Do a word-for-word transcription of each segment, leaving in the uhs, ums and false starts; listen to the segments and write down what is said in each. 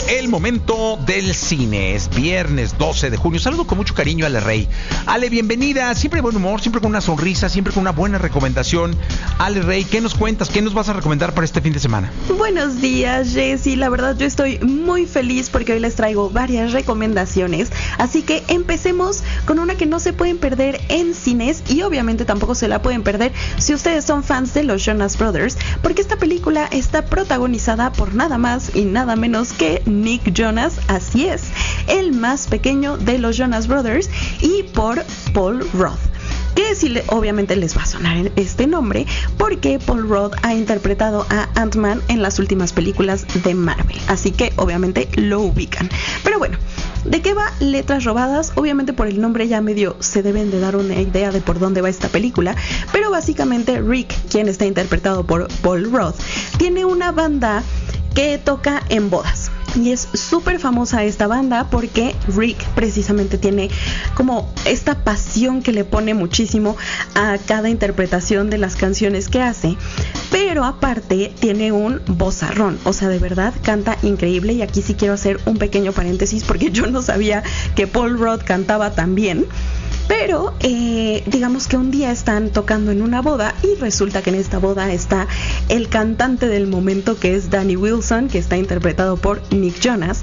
el momento del cine. Es viernes doce de junio. Saludo con mucho cariño a Ale Rey. Ale, bienvenida. Siempre buen humor, siempre con una sonrisa, siempre con una buena recomendación. Ale Rey, ¿qué nos cuentas? ¿Qué nos vas a recomendar para este fin de semana? Buenos días, Jessy. La verdad, yo estoy muy feliz porque hoy les traigo varias recomendaciones. Así que empecemos con una que no se pueden perder en cines y obviamente tampoco se la pueden perder si ustedes son fans de los Jonas Brothers, porque esta película está protagonizada por nada más y nada menos que Nick Jonas, así es, el más pequeño de los Jonas Brothers, y por Paul Rudd. Que sí, obviamente les va a sonar este nombre porque Paul Rudd ha interpretado a Ant-Man en las últimas películas de Marvel, así que obviamente lo ubican. Pero bueno, ¿de qué va Letras Robadas? Obviamente por el nombre ya medio se deben de dar una idea de por dónde va esta película, pero básicamente Rick, quien está interpretado por Paul Rudd, tiene una banda que toca en bodas. Y es súper famosa esta banda porque Rick precisamente tiene como esta pasión que le pone muchísimo a cada interpretación de las canciones que hace. Pero aparte tiene un vozarrón, o sea, de verdad canta increíble. Y aquí sí quiero hacer un pequeño paréntesis porque yo no sabía que Paul Rudd cantaba tan bien. Pero eh, digamos que un día están tocando en una boda y resulta que en esta boda está el cantante del momento, que es Danny Wilson, que está interpretado por Nick Jonas,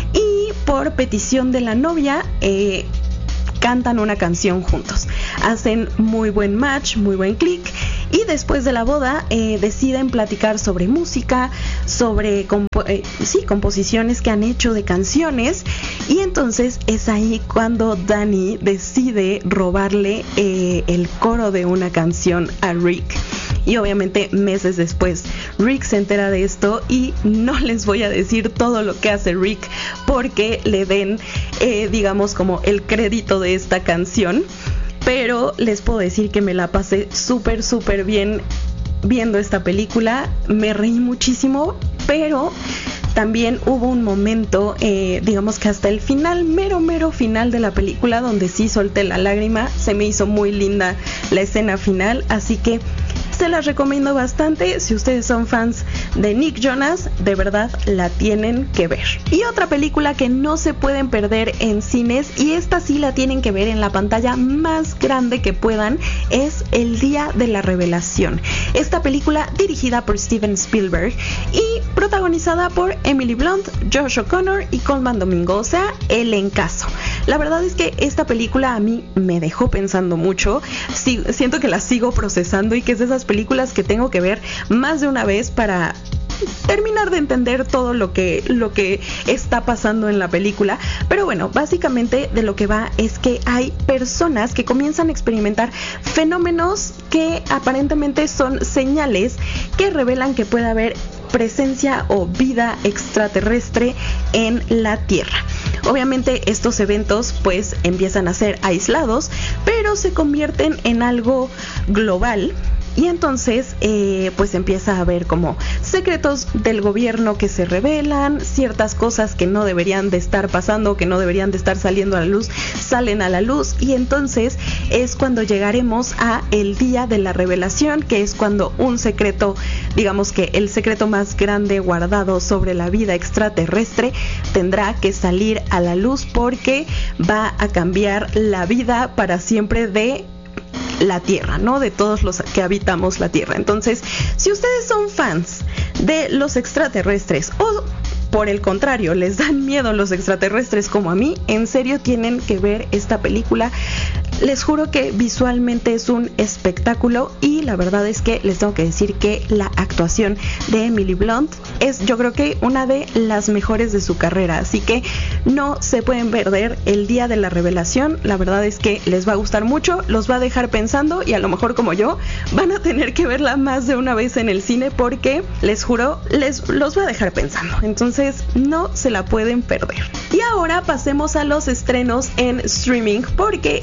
y por petición de la novia eh, cantan una canción juntos. Hacen muy buen match, muy buen click. Y después de la boda eh, deciden platicar sobre música, sobre compo- eh, sí, composiciones que han hecho de canciones. Y entonces es ahí cuando Danny decide robarle eh, el coro de una canción a Rick. Y obviamente meses después Rick se entera de esto y no les voy a decir todo lo que hace Rick porque le den eh, digamos como el crédito de esta canción. Pero les puedo decir que me la pasé súper, súper bien viendo esta película. Me reí muchísimo, pero también hubo un momento, eh, digamos que hasta el final, mero, mero final de la película, donde sí solté la lágrima. Se me hizo muy linda la escena final, así que se las recomiendo bastante. Si ustedes son fans de Nick Jonas, de verdad la tienen que ver. Y otra película que no se pueden perder en cines, y esta sí la tienen que ver en la pantalla más grande que puedan, es El Día de la Revelación. Esta película dirigida por Steven Spielberg y protagonizada por Emily Blunt, Josh O'Connor y Colman Domingo, o sea, el encaso. La verdad es que esta película a mí me dejó pensando mucho. Sí, siento que la sigo procesando y que es de esas películas que tengo que ver más de una vez para terminar de entender todo lo que, lo que está pasando en la película. Pero bueno, básicamente de lo que va es que hay personas que comienzan a experimentar fenómenos que aparentemente son señales que revelan que puede haber presencia o vida extraterrestre en la Tierra. Obviamente estos eventos pues empiezan a ser aislados, pero se convierten en algo global. Y entonces eh, pues empieza a haber como secretos del gobierno que se revelan, ciertas cosas que no deberían de estar pasando, que no deberían de estar saliendo a la luz, salen a la luz. Y entonces es cuando llegaremos a el día de la revelación, que es cuando un secreto, digamos que el secreto más grande guardado sobre la vida extraterrestre, tendrá que salir a la luz porque va a cambiar la vida para siempre de la Tierra, ¿no? De todos los que habitamos la Tierra. Entonces, si ustedes son fans de los extraterrestres o por el contrario les dan miedo los extraterrestres como a mí, en serio tienen que ver esta película. Les juro que visualmente es un espectáculo y la verdad es que les tengo que decir que la actuación de Emily Blunt es, yo creo que una de las mejores de su carrera, así que no se pueden perder El Día de la Revelación. La verdad es que les va a gustar mucho, los va a dejar pensando y a lo mejor como yo van a tener que verla más de una vez en el cine porque les juro, les los va a dejar pensando. Entonces no se la pueden perder. Y ahora pasemos a los estrenos en streaming porque esta semana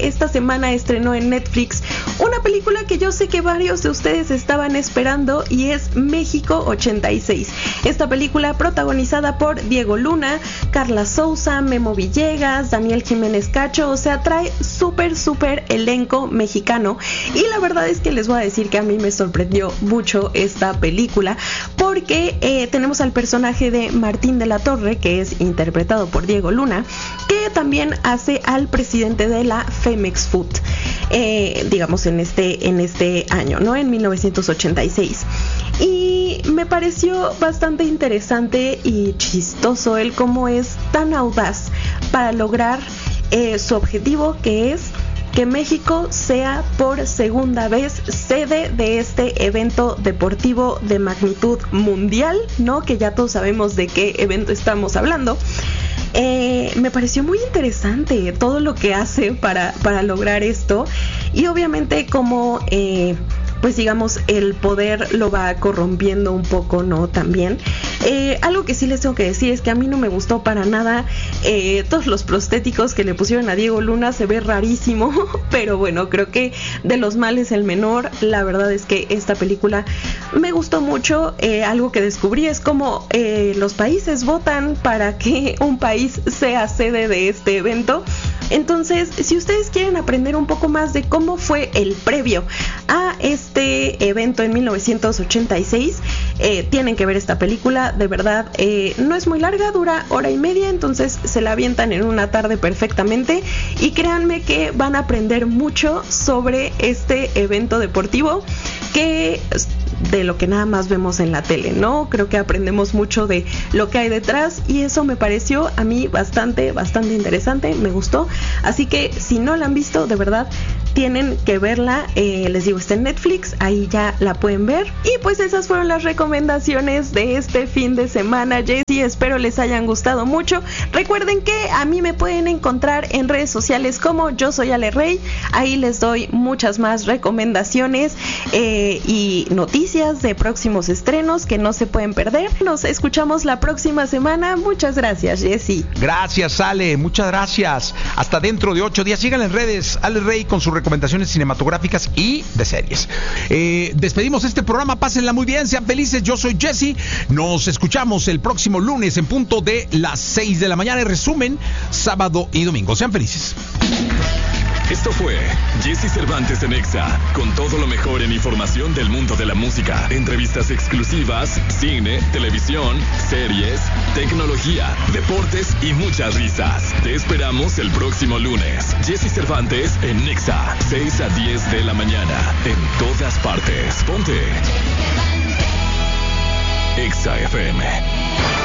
semana estrenó en Netflix una película que yo sé que varios de ustedes estaban esperando y es México ochenta y seis. Esta película protagonizada por Diego Luna, Carla Souza, Memo Villegas, Daniel Jiménez Cacho, o sea, trae súper, súper elenco mexicano. Y la verdad es que les voy a decir que a mí me sorprendió mucho esta película porque eh, tenemos al personaje de Martín de la Torre, que es interpretado por Diego Luna, que también hace al presidente de la Femex Food, eh, digamos en este, en este año, ¿no? En mil novecientos ochenta y seis. Y me pareció bastante interesante y chistoso el cómo es tan audaz para lograr eh, su objetivo, que es que México sea por segunda vez sede de este evento deportivo de magnitud mundial, ¿no? Que ya todos sabemos de qué evento estamos hablando. Eh, me pareció muy interesante todo lo que hace para, para lograr esto, y obviamente como eh, pues digamos el poder lo va corrompiendo un poco, ¿no? También eh, algo que sí les tengo que decir es que a mí no me gustó para nada eh, todos los prostéticos que le pusieron a Diego Luna. Se ve rarísimo, pero bueno, creo que de los males el menor. La verdad es que esta película me gustó mucho. Eh, algo que descubrí es cómo eh, los países votan para que un país sea sede de este evento. Entonces, si ustedes quieren aprender un poco más de cómo fue el previo a este evento en mil novecientos ochenta y seis, eh, tienen que ver esta película. De verdad, eh, no es muy larga, dura hora y media, entonces se la avientan en una tarde perfectamente, y créanme que van a aprender mucho sobre este evento deportivo que de lo que nada más vemos en la tele, ¿no? Creo que aprendemos mucho de lo que hay detrás, y eso me pareció a mí bastante, bastante interesante, me gustó. Así que si no la han visto, de verdad, tienen que verla. Eh, les digo, está en Netflix, ahí ya la pueden ver. Y pues esas fueron las recomendaciones de este fin de semana, Jessy. Espero les hayan gustado mucho. Recuerden que a mí me pueden encontrar en redes sociales como Yo Soy Ale Rey. Ahí les doy muchas más recomendaciones eh, y noticias de próximos estrenos que no se pueden perder. Nos escuchamos la próxima semana. Muchas gracias, Jessy. Gracias, Ale. Muchas gracias. Hasta dentro de ocho días. Sigan en redes Ale Rey con sus recomendaciones cinematográficas y de series. Eh, despedimos este programa. Pásenla muy bien. Sean felices. Yo soy Jessy. Nos escuchamos el próximo lunes en punto de las seis de la mañana. En resumen, sábado y domingo. Sean felices. Esto fue Jessy Cervantes en Exa, con todo lo mejor en información del mundo de la música, entrevistas exclusivas, cine, televisión, series, tecnología, deportes y muchas risas. Te esperamos el próximo lunes. Jessy Cervantes en Exa, seis a diez de la mañana, en todas partes. Ponte Exa F M.